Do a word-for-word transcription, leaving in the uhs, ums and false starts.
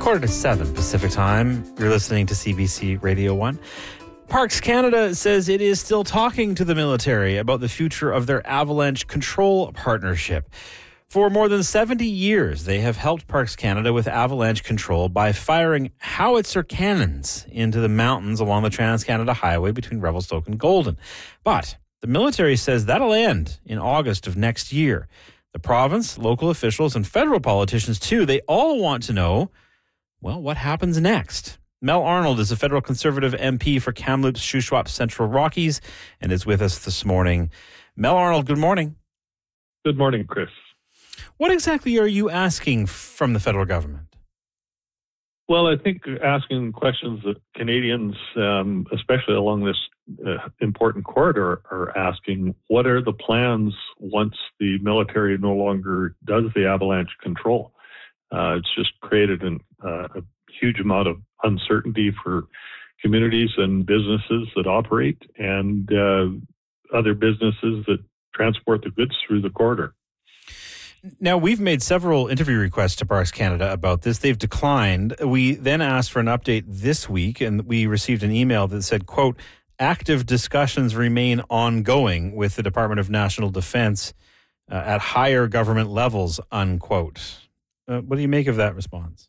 Quarter to seven Pacific Time. You're listening to C B C Radio one. Parks Canada says it is still talking to the military about the future of their avalanche control partnership. For more than seventy years, they have helped Parks Canada with avalanche control by firing howitzer cannons into the mountains along the Trans-Canada Highway between Revelstoke and Golden. But the military says that'll end in August of next year. The province, local officials, and federal politicians, too, they all want to know, well, what happens next? Mel Arnold is a federal Conservative M P for Kamloops, Shuswap, Central Rockies, and is with us this morning. Mel Arnold, good morning. Good morning, Chris. What exactly are you asking from the federal government? Well, I think asking questions that Canadians, um, especially along this uh, important corridor, are asking, what are the plans once the military no longer does the avalanche control? Uh, it's just created an, uh, a huge amount of uncertainty for communities and businesses that operate and uh, other businesses that transport the goods through the corridor. Now, we've made several interview requests to Parks Canada about this. They've declined. We then asked for an update this week, and we received an email that said, quote, active discussions remain ongoing with the Department of National Defense uh, at higher government levels, unquote. Uh, what do you make of that response?